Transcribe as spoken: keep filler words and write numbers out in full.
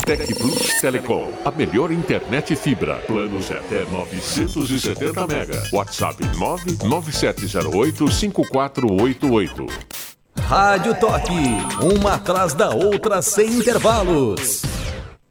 Tec Plus Telecom, a melhor internet fibra. Planos até novecentos e setenta mega. WhatsApp nove nove sete zero oito cinco quatro oito oito. Rádio Toque, uma atrás da outra sem intervalos.